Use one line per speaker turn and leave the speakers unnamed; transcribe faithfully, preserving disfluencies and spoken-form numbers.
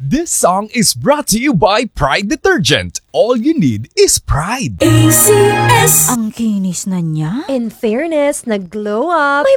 This song is brought to you by Pride Detergent. All you need is pride.
A C S.
Ang kinis na niya.
In fairness, nag-glow up.
May